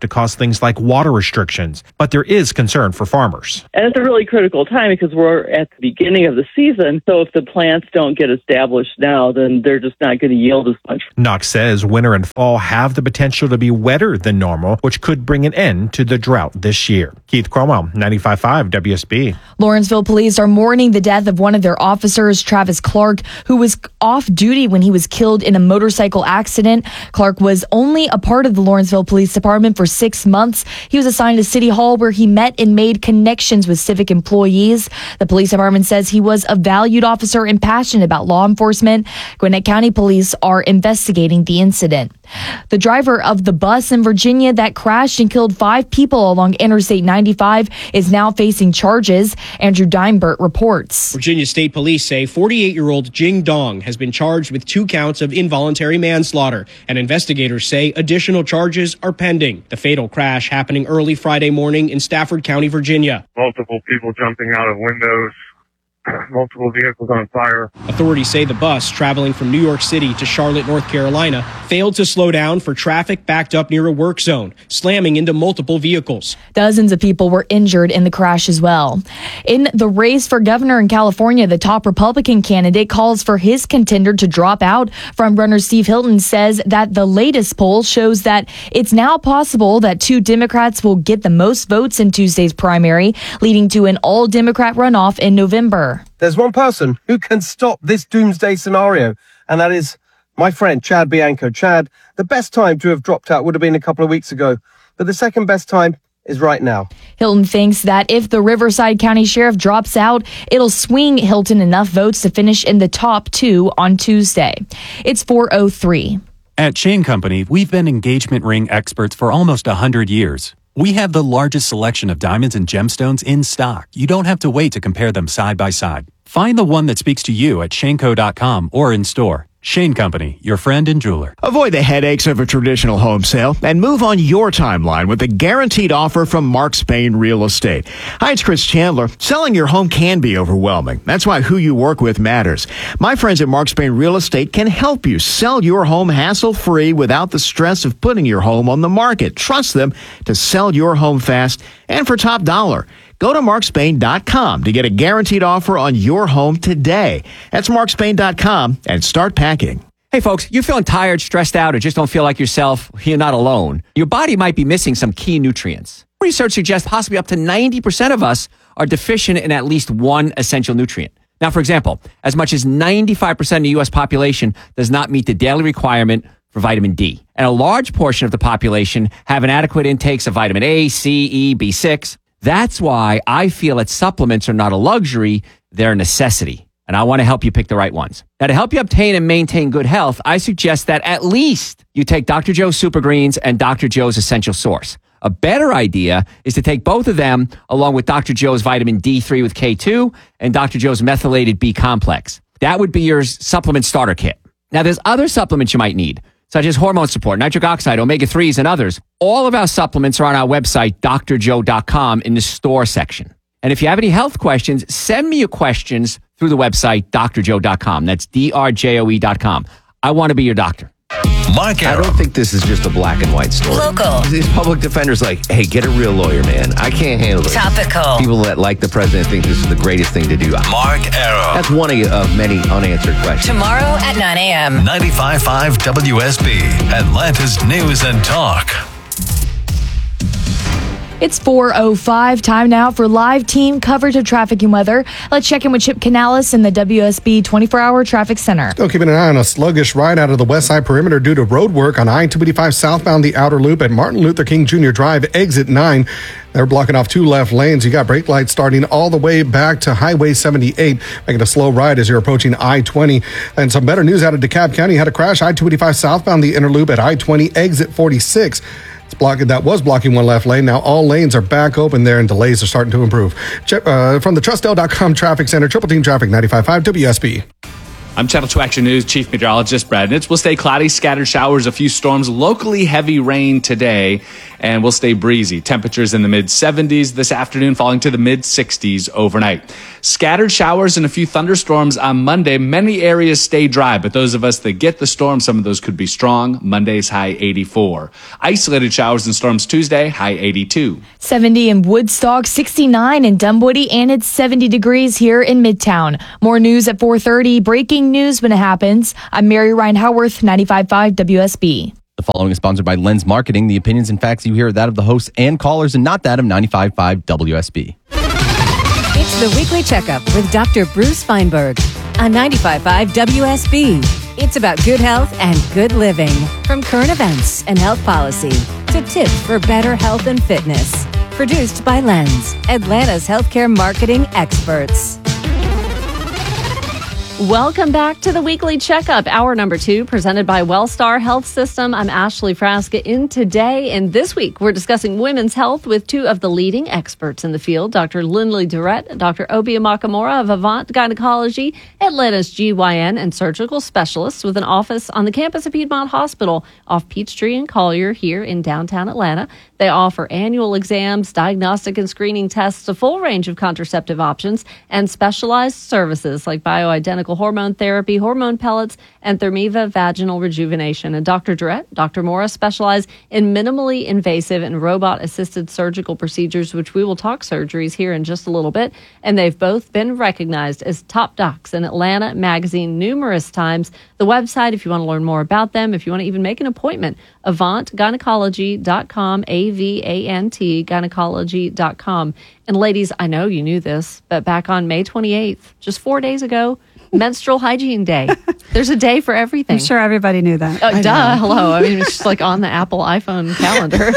S29: to cause things like water restrictions, but there is concern for farmers.
S30: And it's a really critical time because we're at the beginning of the season. So if the plants don't get established now, then they're just not going to yield as much.
S29: Knox says winter and fall have the potential to be wetter than normal, which could bring an end to the drought this year. Keith Cromwell, 95.5 WSB.
S15: Lawrenceville police are mourning the death of one of their officers, Travis Clark, who was off duty when he was killed in a motorcycle accident. Clark was only a part of the Lawrenceville Police Department for 6 months. He was assigned to City Hall where he met and made connections with civic employees. The police department says he was a valued officer and passionate about law enforcement. Gwinnett County Police are investigating the incident. The driver of the bus in Virginia that crashed and killed 5 people along Interstate 95 is now facing charges. Andrew Dimebert reports.
S4: Virginia State Police say 48-year-old Jing Dong has been charged with 2 counts of involuntary manslaughter, and investigators say additional charges are pending. The fatal crash happening early Friday morning in Stafford County, Virginia.
S6: Multiple people jumping out of windows. Multiple vehicles on fire.
S4: Authorities say the bus traveling from New York City to Charlotte, North Carolina, failed to slow down for traffic backed up near a work zone, slamming into multiple vehicles.
S15: Dozens of people were injured in the crash as well. In the race for governor in California, the top Republican candidate calls for his contender to drop out. Frontrunner Steve Hilton says that the latest poll shows that it's now possible that 2 Democrats will get the most votes in Tuesday's primary, leading to an all-Democrat runoff in November.
S7: There's one person who can stop this doomsday scenario, and that is my friend, Chad Bianco. Chad, the best time to have dropped out would have been a couple of weeks ago, but the second best time is right now.
S15: Hilton thinks that if the Riverside County Sheriff drops out, it'll swing Hilton enough votes to finish in the top 2 on Tuesday. It's 4:03.
S8: At Shane Company, we've been engagement ring experts for almost 100 years. We have the largest selection of diamonds and gemstones in stock. You don't have to wait to compare them side by side. Find the one that speaks to you at shaneco.com or in store. Shane Company, your friend and jeweler.
S20: Avoid the headaches of a traditional home sale and move on your timeline with a guaranteed offer from Mark Spain Real Estate. Hi, it's Chris Chandler. Selling your home can be overwhelming. That's why who you work with matters. My friends at Mark Spain Real Estate can help you sell your home hassle-free without the stress of putting your home on the market. Trust them to sell your home fast and for top dollar. Go to markspain.com to get a guaranteed offer on your home today. That's markspain.com and start packing.
S21: Hey folks, you're feeling tired, stressed out, or just don't feel like yourself? You're not alone. Your body might be missing some key nutrients. Research suggests possibly up to 90% of us are deficient in at least one essential nutrient. Now, for example, as much as 95% of the U.S. population does not meet the daily requirement for vitamin D. And a large portion of the population have inadequate intakes of vitamin A, C, E, B6. That's why I feel that supplements are not a luxury, they're a necessity. And I want to help you pick the right ones. Now, to help you obtain and maintain good health, I suggest that at least you take Dr. Joe's Super Greens and Dr. Joe's Essential Source. A better idea is to take both of them along with Dr. Joe's vitamin D3 with K2 and Dr. Joe's methylated B complex. That would be your supplement starter kit. Now, there's other supplements you might need, such as hormone support, nitric oxide, omega-3s, and others. All of our supplements are on our website, drjoe.com, in the store section. And if you have any health questions, send me your questions through the website, drjoe.com. That's drjoe.com. I want to be your doctor.
S5: Mark
S18: I don't think this is just a black and white story.
S14: Local.
S18: These public defenders like, hey, get a real lawyer, man. I can't handle this.
S14: Topical.
S18: People that like the president think this is the greatest thing to do.
S5: Mark Arrow.
S18: That's one of many unanswered questions.
S14: Tomorrow at 9 a.m.
S5: 95.5 WSB, Atlanta's News and Talk.
S15: It's 4:05. Time now for live team coverage of traffic and weather. Let's check in with Chip Canales in the WSB 24-hour traffic center.
S22: Still keeping an eye on a sluggish ride out of the west side perimeter due to road work on I-285 southbound the outer loop at Martin Luther King Jr. Drive, exit 9. They're blocking off 2 left lanes. You got brake lights starting all the way back to Highway 78, making a slow ride as you're approaching I-20. And some better news out of DeKalb County. Had a crash I-285 southbound the inner loop at I-20, exit 46. That was blocking 1 left lane. Now all lanes are back open there and delays are starting to improve. From the Trustel.com Traffic Center, Triple Team Traffic 95.5 WSB.
S2: I'm Channel 2 Action News Chief Meteorologist Brad Nitz. We'll stay cloudy, scattered showers, a few storms, locally heavy rain today, and we'll stay breezy. Temperatures in the mid-70s this afternoon, falling to the mid-60s overnight. Scattered showers and a few thunderstorms on Monday. Many areas stay dry, but those of us that get the storm, some of those could be strong. Monday's high 84. Isolated showers and storms Tuesday, high 82.
S15: 70 in Woodstock, 69 in Dunwoody, and it's 70 degrees here in Midtown. More news at 4:30. Breaking news when it happens. I'm Mary Ryan Howarth, 95.5 WSB.
S3: The following is sponsored by Lens Marketing. The opinions and facts you hear are that of the hosts and callers and not that of 95.5 WSB.
S14: It's the Weekly Checkup with Dr. Bruce Feinberg on 95.5 WSB. It's about good health and good living. From current events and health policy to tips for better health and fitness. Produced by Lens, Atlanta's healthcare marketing experts.
S1: Welcome back to the Weekly Checkup, hour number 2, presented by Wellstar Health System. I'm Ashley Frasca in today, and this week we're discussing women's health with two of the leading experts in the field, Dr. Lindley Durrett and Dr. Obi Makamura of Avant Gynecology, Atlanta's GYN and surgical specialists with an office on the campus of Piedmont Hospital off Peachtree and Collier here in downtown Atlanta. They offer annual exams, diagnostic and screening tests, a full range of contraceptive options, and specialized services like bioidentical hormone therapy, hormone pellets, and Thermiva vaginal rejuvenation. And Dr. Durrett, Dr. Mora specialize in minimally invasive and robot-assisted surgical procedures, which we will talk surgeries here in just a little bit. And they've both been recognized as top docs in Atlanta Magazine numerous times. The website, if you want to learn more about them, if you want to even make an appointment, avantgynecology.com, A-V-A-N-T, gynecology.com. And ladies, I know you knew this, but back on May 28th, just 4 days ago, Menstrual Hygiene Day. There's a day for everything.
S9: I'm sure everybody knew that.
S1: Duh. Hello. I mean, it's just like on the Apple iPhone calendar.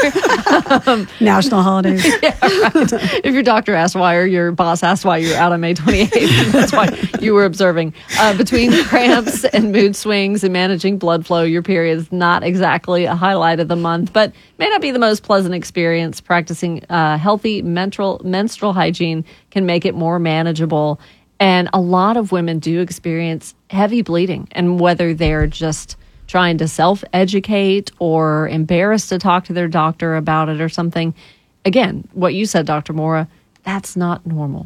S9: National holidays.
S1: Yeah, right. If your doctor asked why or your boss asked why you're out on May 28th, that's why you were observing. Between cramps and mood swings and managing blood flow, your period is not exactly a highlight of the month, but may not be the most pleasant experience. Practicing healthy menstrual hygiene can make it more manageable. And a lot of women do experience heavy bleeding, and whether they're just trying to self-educate or embarrassed to talk to their doctor about it or something, again, what you said, Dr. Mora, that's not normal.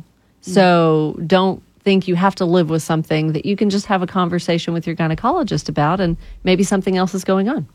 S1: So don't think you have to live with something that you can just have a conversation with your gynecologist about, and maybe something else is going on.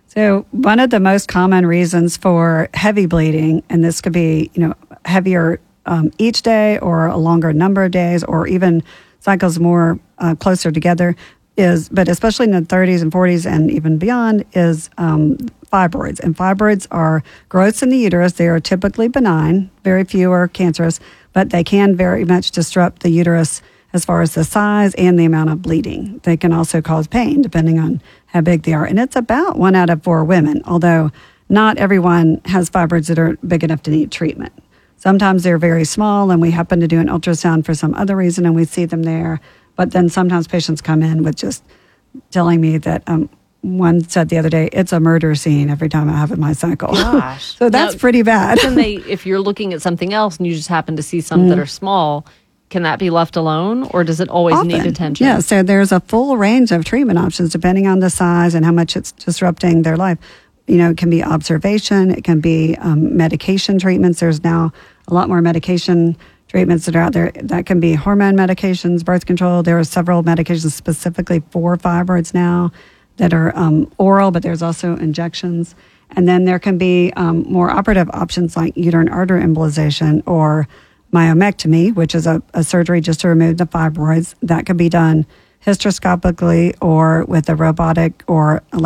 S9: So one of the most common reasons for heavy bleeding, and this could be, heavier each day or a longer number of days or even cycles more closer together but especially in the 30s and 40s and even beyond, is fibroids. And fibroids are growths in the uterus. They are typically benign. Very few are cancerous, but they can very much disrupt the uterus as far as the size and the amount of bleeding. They can also cause pain depending on how big they are. And it's about 1 out of 4 women, although not everyone has fibroids that are big enough to need treatment. Sometimes they're very small and we happen to do an ultrasound for some other reason and we see them there. But then sometimes patients come in with just telling me that one said the other day, it's a murder scene every time I have my cycle.
S1: Gosh.
S9: So that's pretty bad.
S1: Can they, if you're looking at something else and you just happen to see some that are small, can that be left alone or does it always need attention?
S9: Yeah, so there's a full range of treatment options depending on the size and how much it's disrupting their life. It can be observation. It can be medication treatments. There's now a lot more medication treatments that are out there. That can be hormone medications, birth control. There are several medications specifically for fibroids now that are oral, but there's also injections. And then there can be more operative options like uterine artery embolization or myomectomy, which is a surgery just to remove the fibroids. That can be done hysteroscopically or with a robotic or a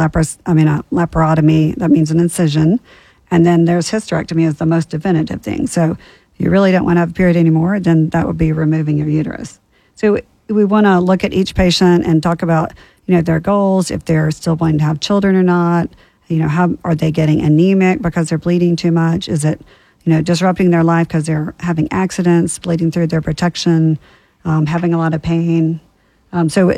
S9: laparotomy. That means an incision. And then there's hysterectomy is the most definitive thing. So if you really don't want to have a period anymore, then that would be removing your uterus. So we want to look at each patient and talk about, their goals, if they're still wanting to have children or not. How are they getting anemic because they're bleeding too much? Is it, disrupting their life because they're having accidents, bleeding through their protection, having a lot of pain? So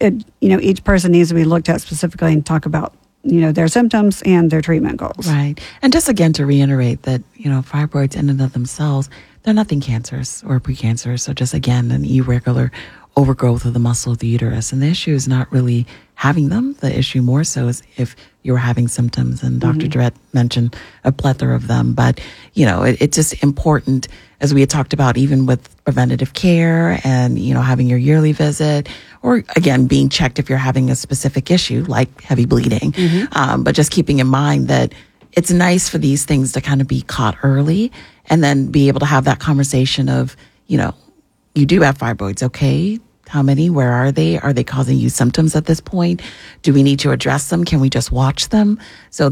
S9: each person needs to be looked at specifically and talk about, their symptoms and their treatment goals.
S10: Right. And just again to reiterate that, fibroids in and of themselves, they're nothing cancerous or precancerous. So just again, an irregular overgrowth of the muscle of the uterus. And the issue is not really having them. The issue more so is if you're having symptoms. And Dr. Durrett mentioned a plethora of them. But, it's just important, as we had talked about, even with preventative care and, having your yearly visit, or again, being checked if you're having a specific issue like heavy bleeding. But just keeping in mind that it's nice for these things to kind of be caught early and then be able to have that conversation of, you do have fibroids, okay? How many? Where are they? Are they causing you symptoms at this point? Do we need to address them? Can we just watch them? So